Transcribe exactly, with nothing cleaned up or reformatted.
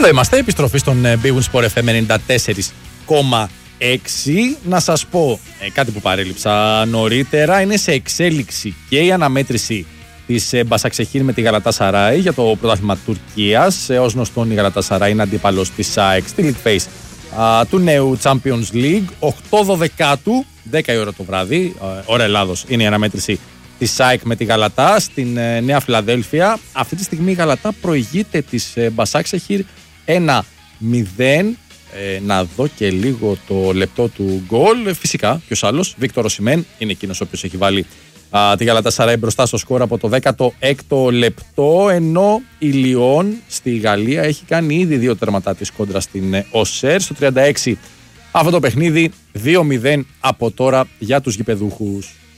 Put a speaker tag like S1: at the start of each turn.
S1: Εδώ είμαστε, επιστροφή στον Big Win Sport εφ εμ ενενήντα τέσσερα κόμμα έξι. Να σας πω ε, κάτι που παρέλειψα νωρίτερα. Είναι σε εξέλιξη και η αναμέτρηση της ε, Μπασαξεχίρ με τη Γαλατασαράι για το πρωτάθλημα Τουρκίας. Ε, ως γνωστόν η Γαλατασαράι είναι αντίπαλος της ΑΕΚ στη League Phase α, του νέου Champions League. οκτώ δωδεκάτου, δέκα η ώρα το βράδυ, ε, ώρα Ελλάδος, είναι η αναμέτρηση της ΑΕΚ με τη Γαλατά στην ε, Νέα Φιλαδέλφια. Αυτή τη στιγμή η Γαλατά προηγείται της ε, Μπασάξεχίρ ένα μηδέν. Ε, να δω και λίγο το λεπτό του γκολ. Φυσικά, ποιος άλλος, Βίκτορ Οσιμέν, είναι εκείνος ο οποίος έχει βάλει α, τη Γαλατασαράι μπροστά στο σκορ από το δέκατο έκτο λεπτό, ενώ η Λιόν στη Γαλλία έχει κάνει ήδη δύο τερματά της κόντρα στην ε, Οσέρ. Στο τριάντα έξι αυτό το παιχνίδι δύο μηδέν από τώρα για τους γηπεδούχους.